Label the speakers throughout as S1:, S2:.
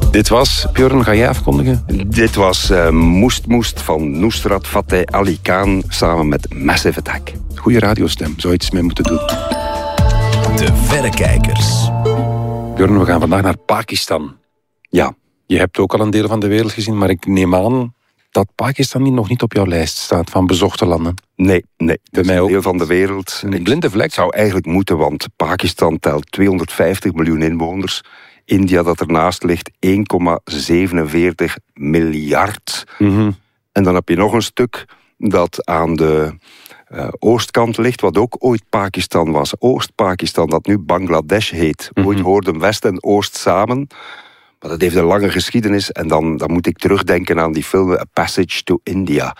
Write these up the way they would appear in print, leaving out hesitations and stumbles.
S1: Dit was, Björn, ga jij afkondigen?
S2: Dit was Moest van Nusrat Fateh Ali Khan samen met Massive Attack.
S1: Goeie radiostem, zou je iets mee moeten doen.
S3: De Verrekijkers.
S1: Björn, we gaan vandaag naar Pakistan.
S2: Ja.
S1: Je hebt ook al een deel van de wereld gezien, maar ik neem aan dat Pakistan nog niet op jouw lijst staat van bezochte landen.
S2: Nee.
S1: Bij mij
S2: een
S1: ook.
S2: deel van de wereld.
S1: Een blinde vlek.
S2: Het zou eigenlijk moeten, want Pakistan telt 250 miljoen inwoners. India dat ernaast ligt 1,47 miljard.
S1: Mm-hmm.
S2: En dan heb je nog een stuk dat aan de oostkant ligt, wat ook ooit Pakistan was. Oost-Pakistan, dat nu Bangladesh heet.
S1: Mm-hmm.
S2: Ooit hoorden West en Oost samen. Maar dat heeft een lange geschiedenis. En dan moet ik terugdenken aan die film A Passage to India.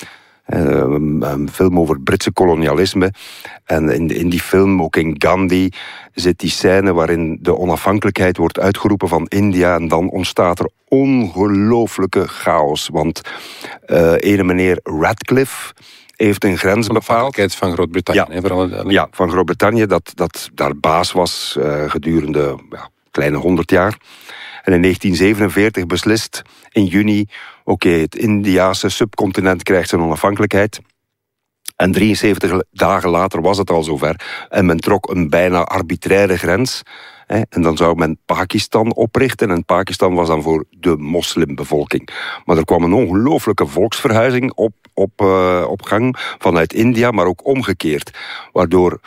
S2: Een film over het Britse kolonialisme. En in die film, ook in Gandhi, zit die scène waarin de onafhankelijkheid wordt uitgeroepen van India. En dan ontstaat er ongelooflijke chaos. Want ene meneer Radcliffe heeft een grens bepaald.
S1: Onafhankelijkheid van Groot-Brittannië.
S2: Ja, van Groot-Brittannië, dat daar baas was gedurende kleine 100 jaar. En in 1947 beslist in juni, het Indiase subcontinent krijgt zijn onafhankelijkheid. En 73 dagen later was het al zover. En men trok een bijna arbitraire grens. En dan zou men Pakistan oprichten. En Pakistan was dan voor de moslimbevolking. Maar er kwam een ongelooflijke volksverhuizing op gang vanuit India, maar ook omgekeerd. Waardoor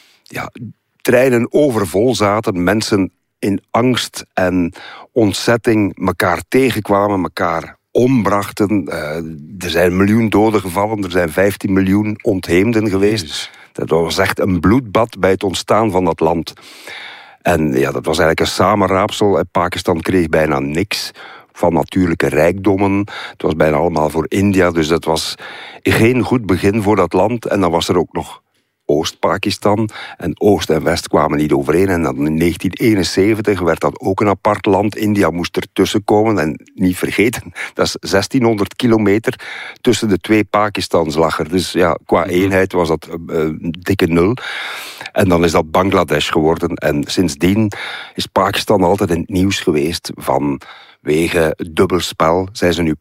S2: treinen overvol zaten, mensen in angst en ontzetting elkaar tegenkwamen, elkaar ombrachten. Er zijn 1 miljoen doden gevallen, er zijn 15 miljoen ontheemden geweest.
S1: Jezus.
S2: Dat was echt een bloedbad bij het ontstaan van dat land. En dat was eigenlijk een samenraapsel. Pakistan kreeg bijna niks van natuurlijke rijkdommen. Het was bijna allemaal voor India, dus dat was geen goed begin voor dat land. En dan was er ook nog Oost-Pakistan. En Oost en West kwamen niet overeen. En dan in 1971 werd dat ook een apart land. India moest ertussen komen. En niet vergeten, dat is 1600 kilometer tussen de twee Pakistans lag er. Dus qua eenheid was dat dikke nul. En dan is dat Bangladesh geworden. En sindsdien is Pakistan altijd in het nieuws geweest vanwege het dubbelspel. Zijn ze nu